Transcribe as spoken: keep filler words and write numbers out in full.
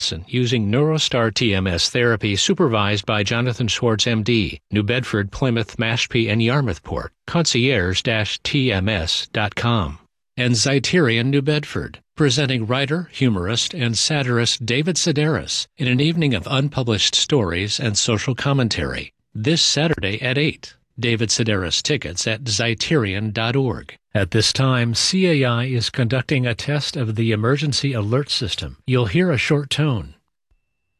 using NeuroStar T M S therapy supervised by Jonathan Schwartz, M D, New Bedford, Plymouth, Mashpee, and Yarmouthport, concierge dash T M S dot com. And Zeiterion New Bedford, presenting writer, humorist, and satirist David Sedaris in an evening of unpublished stories and social commentary, this Saturday at eight. David Sedaris tickets at Zeiterion dot org. At this time, C A I is conducting a test of the emergency alert system. You'll hear a short tone.